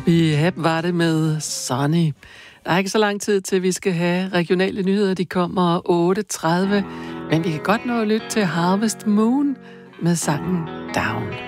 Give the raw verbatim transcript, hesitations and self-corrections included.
Yep, var det med Sunny. Der er ikke så lang tid til, vi skal have regionale nyheder. De kommer otte tredive, men vi kan godt nå at lytte til Harvest Moon med sangen Down.